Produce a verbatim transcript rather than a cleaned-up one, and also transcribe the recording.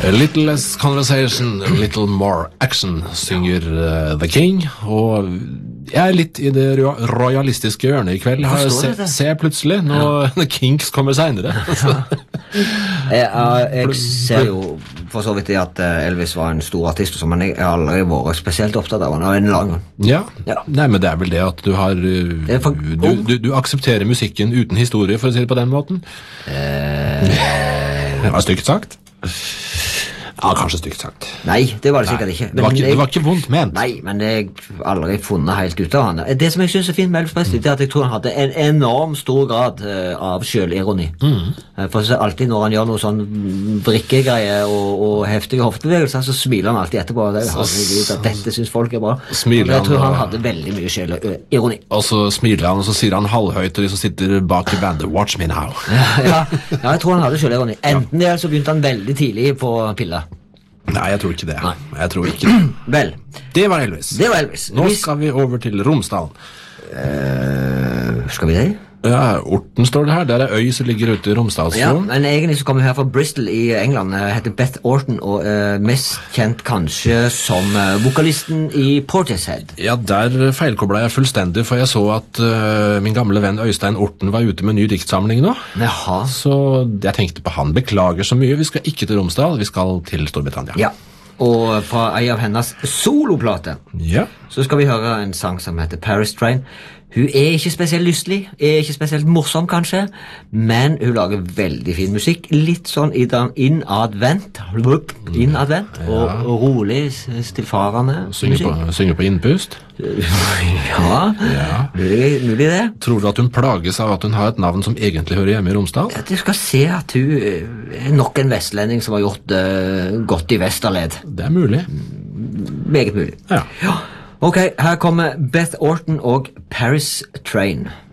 A little less conversation, a little more action, synger uh, The King, og jeg er litt i det ro royalistiske hjørnet i kveld. Har jeg se, ser plutselig, når ja. The Kings kommer senere. Ja. jeg, jeg ser jo for så vidt at Elvis var en stor artist, men jeg har aldri vært spesielt opptatt av han av en lang. Ja, ja. Nei, men det er vel det at du har, for, du, du, du aksepterer musikken uten historie, for å si det på den måten. Eh, det var stygt sagt. Ja, kanskje stygt sagt. Nei, det var det sikkert nei, ikke. Men det, var ikke jeg, det var ikke vondt ment. Nei, men jeg har aldri funnet helt ut av han. Det som jeg synes er fint med Elvis Presley, det er at jeg tror han hadde en enorm stor grad uh, av selvironi. Mm. Uh, for så alltid når han gjør noe sånn vrikkegreier og, og heftige hoftebevegelser, så smiler han alltid etterpå. Det er herregud at dette synes folk er bra. Smiler jeg tror han hadde veldig mye selvironi. Og så smiler han, og så sier han halvhøyt til de som sitter bak i bandet, watch me now. ja, ja, ja, jeg tror han hadde selvironi. Enten det, eller så begynte han veldig tidlig på piller. Nei, jeg tror ikke det. Nei. Jeg tror ikke det. Vel. Det var Elvis. Det var Elvis. Nå skal vi over til Romsdalen. Uh, skal vi det? Ja, Orten står det her. Det er en øy som ligger ute i Romsdalsfjorden. Ja, men egentlig så kommer vi her fra Bristol i England. Jeg heter Beth Orton, og uh, mest kjent kanskje som uh, vokalisten i Portishead. Ja, der feilkoblet jeg fullstendig, for jeg så at uh, min gamle venn Øystein Orten var ute med en ny diktsamling nå. Jaha. Så jeg tenkte på han. Beklager så mye. Vi skal ikke til Romsdal, vi skal til Storbritannia. Ja, og fra en av hennes soloplater ja. Så skal vi høre en sang som heter Paris Train. Hun er ikke spesielt lystlig, er ikke spesielt morsom kanskje, men hun lager veldig fin musikk, litt sånn innadvendt, innadvendt, ja. og, og rolig, stilfarende synger på, synger på innpust? ja, ja. Mulig, mulig det. Tror du at hun plages av at hun har et navn som egentlig hører hjemme i Romsdal? Ja, du skal se at hun er nok en vestlending som har gjort uh, godt i Vesterled. Det er mulig. Meget mulig. Ja. Ja. Ok, her kommer Beth Orton og Paris Train.